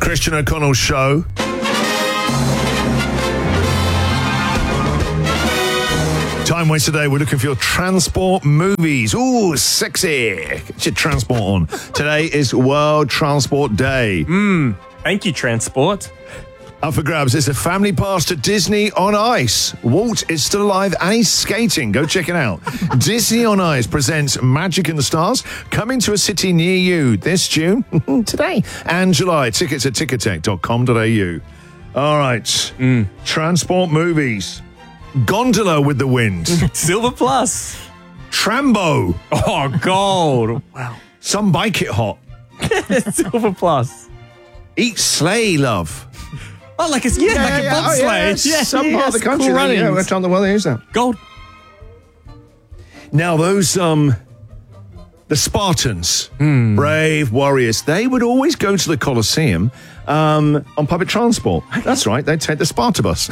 Christian O'Connell Show. Time waste today. We're looking for your transport movies. Ooh, sexy. Get your transport on. Today is World Transport Day. Thank you, Transport. Up for grabs, it's a family pass to Disney on Ice. Walt is still alive and he's skating. Go check it out. Disney on Ice presents Magic in the Stars, coming to a city near you this June, today, and July. Tickets at ticketek.com.au. All right. Transport movies. Gondola with the Wind. Silver Plus. Trambo. Oh, gold. Wow. Some Bike It Hot. Silver Plus. Eat Sleigh, love. Oh, like a bobsleigh. Yeah, some part of the country. Cool Yeah, we're trying to well use that. Gold. Now, those, the Spartans, brave warriors, they would always go to the Colosseum on public transport. That's right, they'd take the Sparta bus.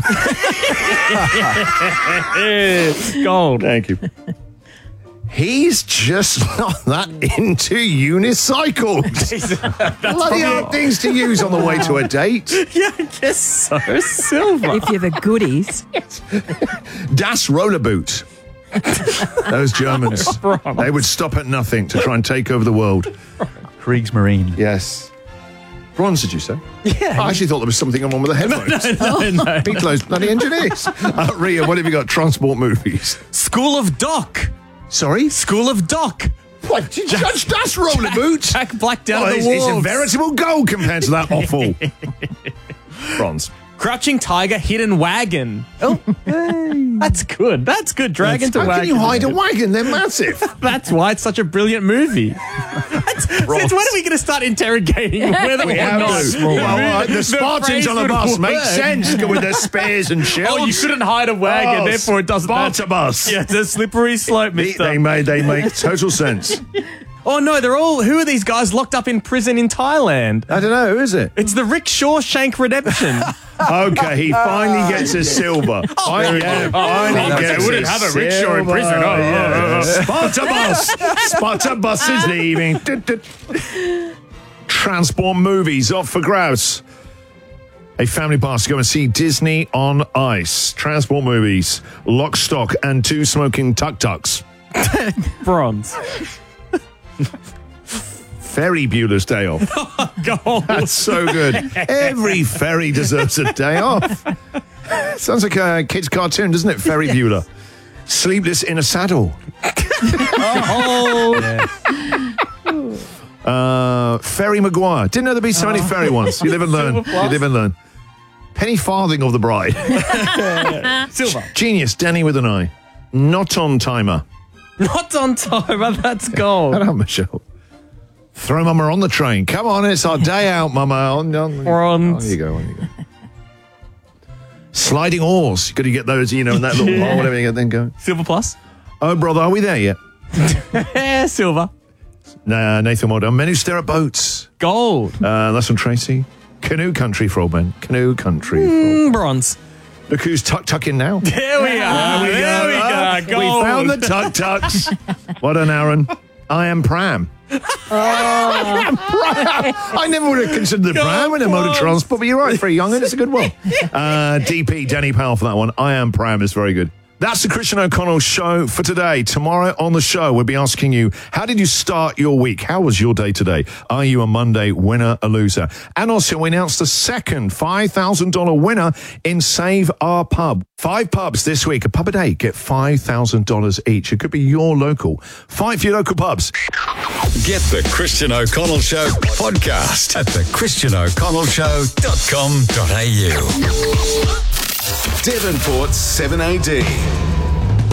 Gold. Thank you. He's just not that into unicycles. Bloody hard things to use on the way to a date. Yeah, I guess so. Silver. If you're the goodies. Das Roller Boot. Those Germans, they would stop at nothing to try and take over the world. Kriegsmarine. Yes. Bronze, did you say? Yeah. I actually thought there was something wrong with the headphones. No. Meatloaf's bloody engineers. Ria, what have you got? Transport movies. School of Doc. Sorry? School of Doc. What? Did you judge Das Roller Boot? Jack Black down the it's wall. a veritable goal compared to that offal. Bronze. Crouching Tiger, Hidden Wagon. Oh, that's good. That's good. Dragon to How wagon. can you hide a wagon? They're massive. That's why it's such a brilliant movie. Since when are we going to start interrogating whether We or have not to. Well, the Spartans phrase on a would bus work? makes sense with their spears and shields. Oh, you couldn't hide a wagon, Oh, therefore it doesn't. Sparta bus. Yeah, it's a slippery slope, mister. They make total sense. Oh no, they're all. Who are these guys locked up in prison in Thailand? I don't know, who is it? It's the Rick Shawshank Redemption. Okay, he finally gets a silver. Finally gets they wouldn't have a rickshaw in prison. Sparta bus. Sparta bus is leaving. Transport movies off for grabs. A family pass to go and see Disney on Ice. Transport movies. Lock, Stock, and Two Smoking Tuk-Tuks. Bronze. Ferry Bueller's Day Off. Gold. That's so good. Every ferry deserves a day off. Sounds like a kid's cartoon, doesn't it? Ferry Bueller. Sleepless in a Saddle. Ferry Maguire. Didn't know there'd be so many ferry ones. You live and learn. You live and learn. Penny Farthing of the Bride. Silver. Genius. Danny with an eye. Not on Timer. Not on time, but that's gold. Hello, Michelle. Throw Mama on the train. Come on, it's our day out, Mama. On Bronze. you go. Sliding oars. You've got to get those, in that little hole, whatever you then go. Silver Plus. Oh, brother, are we there yet? Silver. Nah, Nathan Waldon. Men Who Stare at Boats. Gold. That's from Tracy. Canoe Country for old men. Canoe Country for old men. Bronze. Look who's tucking now. There we are. There we go. We Gold. found the tucks. Well done, Aaron. I am Pram. I never would have considered the Pram in a mode of transport, but you're right, for a young'un, it's a good one. DP, Danny Powell for that one. I am Pram is very good. That's the Christian O'Connell Show for today. Tomorrow on the show, we'll be asking you, how did you start your week? How was your day today? Are you a Monday winner, a loser? And also, we announced the second $5,000 winner in Save Our Pub. 5 pubs this week, a pub a day, get $5,000 each. It could be your local. Fight for your local pubs. Get the Christian O'Connell Show podcast at thechristianoconnellshow.com.au. Devonport's 7AD.